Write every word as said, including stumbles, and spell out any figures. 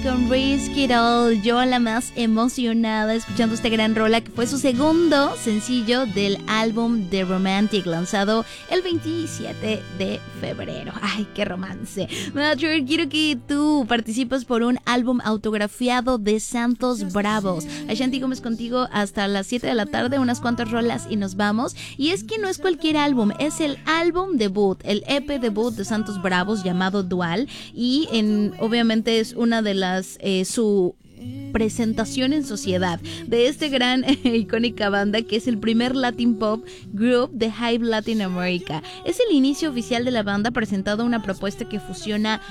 con Risk It All, yo la más emocionada escuchando esta gran rola que fue su segundo sencillo del álbum The Romantic, lanzado el veintisiete de febrero. Ay, qué romance. Mature, quiero que tú participes por un álbum autografiado de Santos Bravos. Ashanti Gómez contigo hasta las siete de la tarde, unas cuantas rolas y nos vamos. Y es que no es cualquier álbum, es el álbum debut, el E P debut de Santos Bravos llamado Dual, y en, obviamente es una de las eh, su presentación en sociedad de este gran e icónica banda que es el primer Latin Pop Group de Hype Latin America. Es el inicio oficial de la banda, presentado una propuesta que fusiona